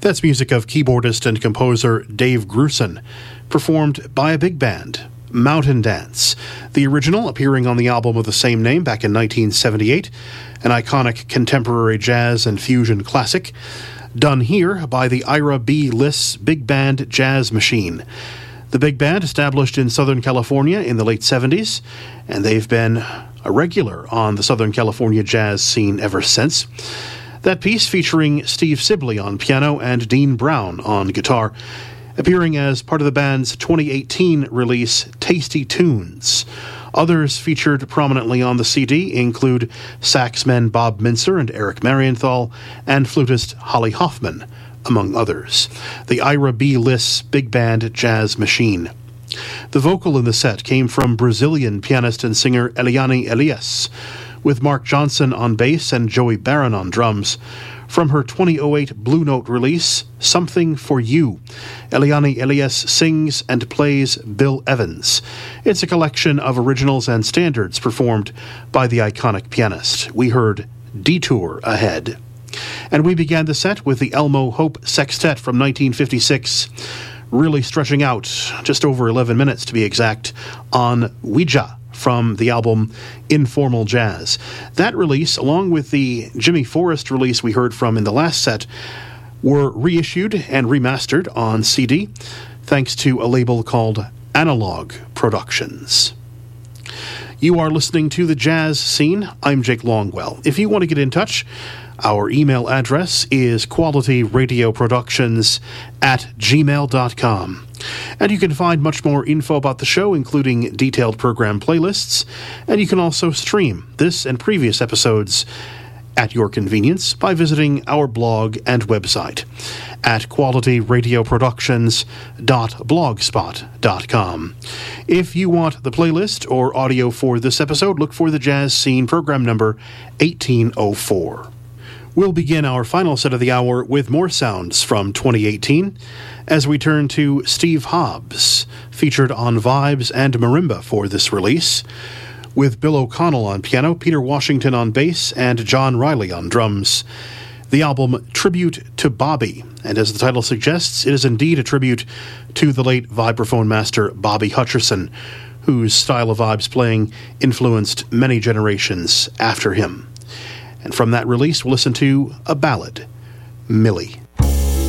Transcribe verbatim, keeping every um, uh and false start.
That's music of keyboardist and composer Dave Grusin, performed by a big band, Mountain Dance. The original appearing on the album of the same name back in nineteen seventy-eight, an iconic contemporary jazz and fusion classic, done here by the Ira B. Liss Big Band Jazz Machine. The big band established in Southern California in the late seventies, and they've been a regular on the Southern California jazz scene ever since. That piece featuring Steve Sibley on piano and Dean Brown on guitar, appearing as part of the band's twenty eighteen release Tasty Tunes. Others featured prominently on the C D include saxmen Bob Mincer and Eric Marienthal, and flutist Holly Hoffman, among others. The Ira B. Liss Big Band Jazz Machine. The vocal in the set came from Brazilian pianist and singer Eliane Elias, with Mark Johnson on bass and Joey Barron on drums. From her twenty oh eight Blue Note release, Something for You, Eliane Elias sings and plays Bill Evans. It's a collection of originals and standards performed by the iconic pianist. We heard Detour ahead. And we began the set with the Elmo Hope Sextet from nineteen fifty-six, really stretching out just over eleven minutes to be exact, on Ouija from the album Informal Jazz. That release, along with the Jimmy Forrest release we heard from in the last set, were reissued and remastered on C D, thanks to a label called Analog Productions. You are listening to The Jazz Scene. I'm Jake Longwell. If you want to get in touch, our email address is qualityradioproductions at gmail dot com. And you can find much more info about the show, including detailed program playlists, and you can also stream this and previous episodes at your convenience by visiting our blog and website at qualityradioproductions dot blogspot dot com. If you want the playlist or audio for this episode, look for the Jazz Scene program number eighteen oh four. We'll begin our final set of the hour with more sounds from twenty eighteen as we turn to Steve Hobbs, featured on Vibes and Marimba for this release, with Bill O'Connell on piano, Peter Washington on bass, and John Riley on drums. The album Tribute to Bobby, and as the title suggests, it is indeed a tribute to the late vibraphone master Bobby Hutcherson, whose style of vibes playing influenced many generations after him. And from that release, we'll listen to a ballad, Millie.